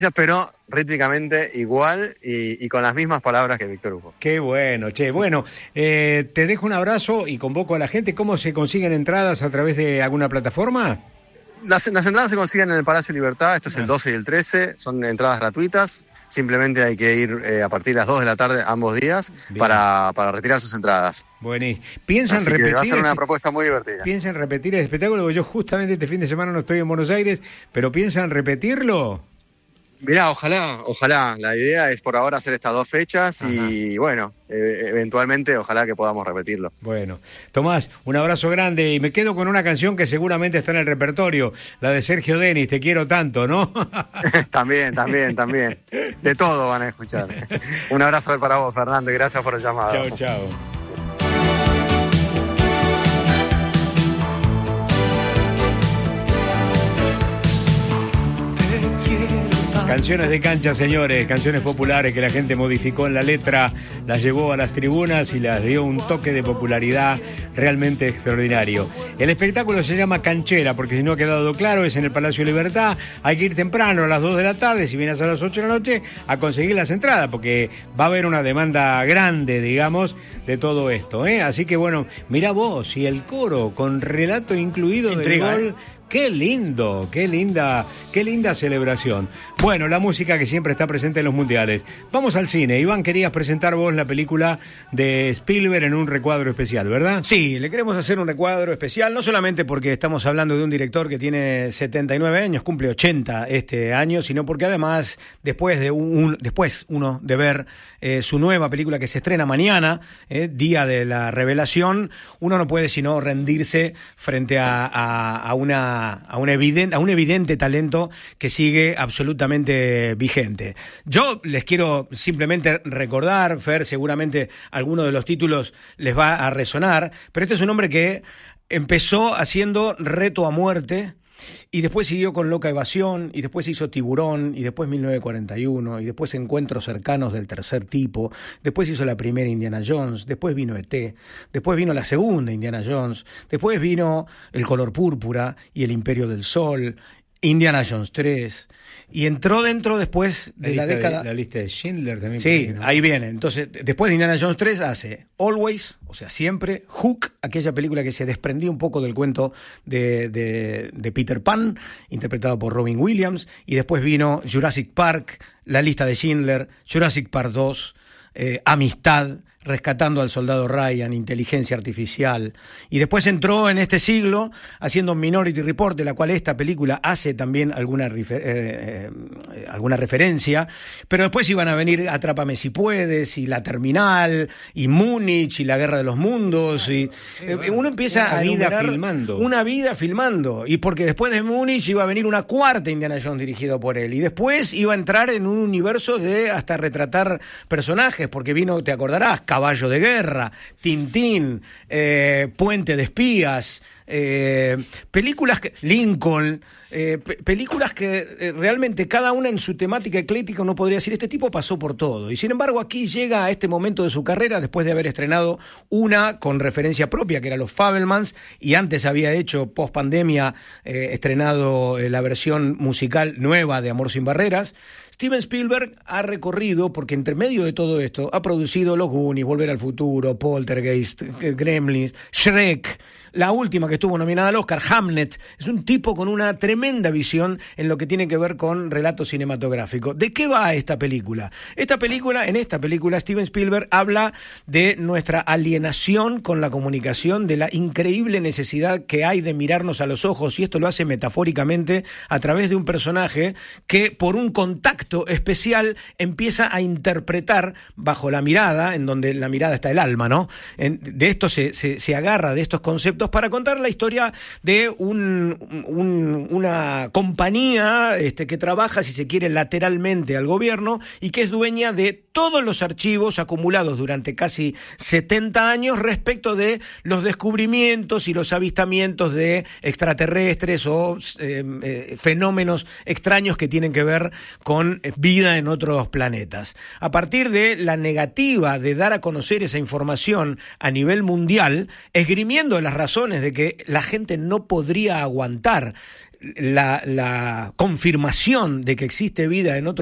pero rítmicamente igual y con las mismas palabras que Víctor Hugo. Qué bueno, che. Bueno, te dejo un abrazo y convoco a la gente. ¿Cómo se consiguen entradas? ¿A través de alguna plataforma? Las entradas se consiguen en el Palacio Libertad, esto es el 12 y el 13, son entradas gratuitas, simplemente hay que ir a partir de las 2 de la tarde ambos días para retirar sus entradas. Buenísimo. ¿Piensan repetir? Va a ser una propuesta muy divertida. ¿Piensan repetir el espectáculo? Yo justamente este fin de semana no estoy en Buenos Aires, pero ¿piensan repetirlo? Mirá, ojalá. La idea es por ahora hacer estas 2 fechas. Ajá. Y bueno, eventualmente ojalá que podamos repetirlo. Bueno, Tomás, un abrazo grande y me quedo con una canción que seguramente está en el repertorio, la de Sergio Denis, Te quiero tanto, ¿no? También. De todo van a escuchar. Un abrazo para vos, Fernando, y gracias por el llamado. Chao. Canciones de cancha, señores, canciones populares que la gente modificó en la letra, las llevó a las tribunas y las dio un toque de popularidad realmente extraordinario. El espectáculo se llama Canchera, porque si no ha quedado claro, es en el Palacio Libertad, hay que ir temprano a las 2 de la tarde, si vienes a las 8 de la noche, a conseguir las entradas, porque va a haber una demanda grande, digamos, de todo esto, ¿eh? Así que bueno, mirá vos, y el coro con relato incluido del gol. Qué lindo, qué linda celebración. Bueno, la música que siempre está presente en los mundiales. Vamos al cine. Iván, querías presentar vos la película de Spielberg en un recuadro especial, ¿verdad? Sí, le queremos hacer un recuadro especial, no solamente porque estamos hablando de un director que tiene 79 años, cumple 80 este año, sino porque además, después uno de ver su nueva película que se estrena mañana, día de la revelación, uno no puede sino rendirse frente a un evidente talento que sigue absolutamente vigente. Yo les quiero simplemente recordar, Fer, seguramente alguno de los títulos les va a resonar, pero este es un hombre que empezó haciendo Reto a Muerte, y después siguió con Loca Evasión, y después hizo Tiburón, y después 1941, y después Encuentros Cercanos del Tercer Tipo, después hizo la primera Indiana Jones, después vino E.T., después vino la segunda Indiana Jones, después vino El Color Púrpura y El Imperio del Sol, Indiana Jones 3, y entró dentro después de la década... La lista de Schindler también. Sí, ¿no? Ahí viene. Entonces, después de Indiana Jones 3 hace Always, o sea, siempre, Hook, aquella película que se desprendía un poco del cuento de Peter Pan, interpretado por Robin Williams, y después vino Jurassic Park, La lista de Schindler, Jurassic Park 2, Amistad, Rescatando al soldado Ryan, Inteligencia artificial, y después entró en este siglo haciendo Minority Report, de la cual esta película hace también alguna referencia, pero después iban a venir Atrápame si puedes, y La Terminal, y Múnich, y La Guerra de los Mundos, y uno empieza a enumerar una vida filmando, y porque después de Múnich iba a venir una cuarta Indiana Jones dirigido por él, y después iba a entrar en un universo de hasta retratar personajes, porque vino, te acordarás, Caballo de Guerra, Tintín, Puente de Espías, películas que... Lincoln, películas que realmente cada una en su temática ecléctica uno podría decir, este tipo pasó por todo. Y sin embargo aquí llega a este momento de su carrera después de haber estrenado una con referencia propia, que era Los Fabelmans, y antes había hecho, post pandemia, estrenado la versión musical nueva de Amor sin Barreras. Steven Spielberg ha recorrido, porque entre medio de todo esto ha producido Los Goonies, Volver al Futuro, Poltergeist, Gremlins, Shrek, la última que estuvo nominada al Oscar, Hamlet. Es un tipo con una tremenda visión en lo que tiene que ver con relato cinematográfico. ¿De qué va esta película? En esta película, Steven Spielberg habla de nuestra alienación con la comunicación, de la increíble necesidad que hay de mirarnos a los ojos, y esto lo hace metafóricamente a través de un personaje que por un contacto especial empieza a interpretar bajo la mirada, en donde la mirada está el alma, ¿no? De esto se agarra de estos conceptos para contar la historia de una compañía que trabaja, si se quiere, lateralmente al gobierno y que es dueña de todos los archivos acumulados durante casi 70 años respecto de los descubrimientos y los avistamientos de extraterrestres o fenómenos extraños que tienen que ver con vida en otros planetas. A partir de la negativa de dar a conocer esa información a nivel mundial, esgrimiendo las razones de que porque la gente no podría aguantar la confirmación de que existe vida en otro